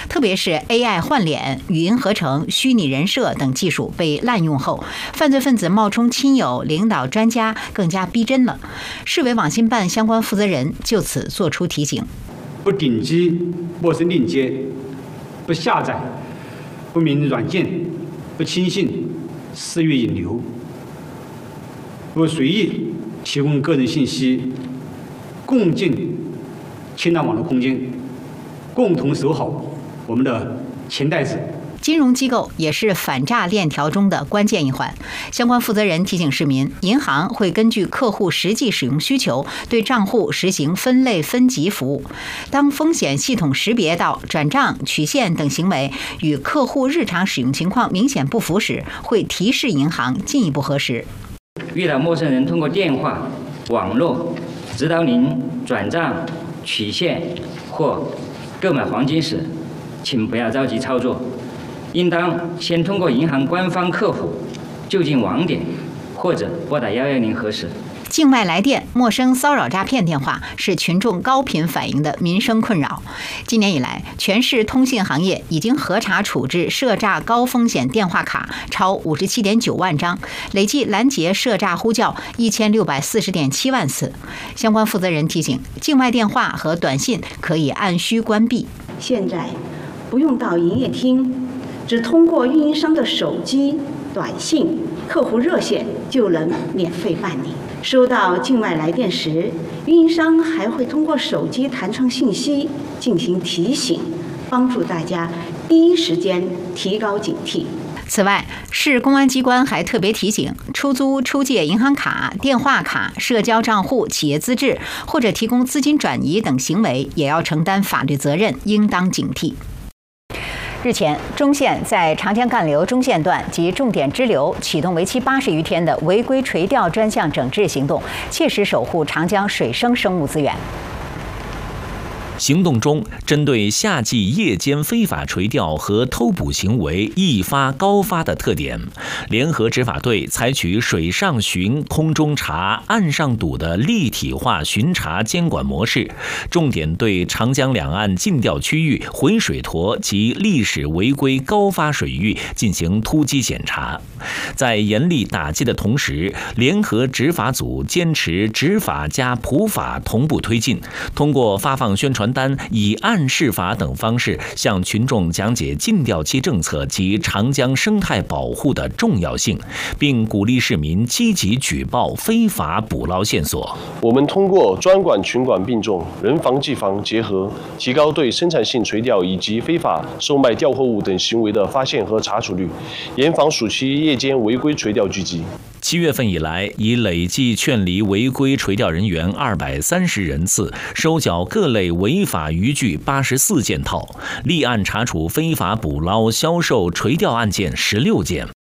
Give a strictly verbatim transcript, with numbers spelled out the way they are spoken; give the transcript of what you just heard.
特别是 A I 换脸、语音合成、虚拟人设等技术被滥用后，犯罪分子冒充亲友、领导、专家更加逼真了。市委网信办相关负责人就此作出提醒： 不点击陌生链接，不下载不明软件，不轻信私域引流，不随意提供个人信息，共进侵占网络空间，共同守好我们的钱袋子。 金融机构也是反诈链条中的关键一环。相关负责人提醒市民，银行会根据客户实际使用需求，对账户实行分类分级服务。当风险系统识别到转账、取现等行为与客户日常使用情况明显不符时，会提示银行进一步核实。 遇到陌生人通过电话、网络指导您转账、取现或购买黄金时，请不要着急操作，应当先通过银行官方客服就近网点或者拨打幺幺零核实。 境外来电、陌生骚扰诈骗电话是群众高频反映的民生困扰。今年以来，全市通信行业已经核查处置涉诈高风险电话卡超五十七点九万张，累计拦截涉诈呼叫一千六百四十点七万次。相关负责人提醒，境外电话和短信可以按需关闭。 现在不用到营业厅，只通过运营商的手机、短信、客户热线就能免费办理。收到境外来电时，运营商还会通过手机弹窗信息进行提醒，帮助大家第一时间提高警惕。 此外，市公安机关还特别提醒，出租、出借银行卡、电话卡、社交账户、企业资质或者提供资金转移等行为，也要承担法律责任，应当警惕。日前，中线在长江干流中线段及重点支流启动为期八十余天的违规垂钓专项整治行动，切实守护长江水生生物资源。 行动中，针对夏季夜间非法垂钓和偷捕行为易发高发的特点，联合执法队采取水上巡、空中查、岸上堵的立体化巡查监管模式，重点对长江两岸禁钓区域、回水沱及历史违规高发水域进行突击检查。在严厉打击的同时，联合执法组坚持执法加普法同步推进，通过发放宣传单、以案示法等方式，向群众讲解禁钓期政策及长江生态保护的重要性，并鼓励市民积极举报非法捕捞线索。 我们通过专管群管并重、人防技防结合，提高对生产性垂钓以及非法售卖钓货物等行为的发现和查处率，严防暑期夜间违规垂钓聚集。 七月份以来，已累计劝离违规垂钓人员二百三十人次，收缴各类违法渔具八十四件套，立案查处非法捕捞、销售垂钓案件十六件。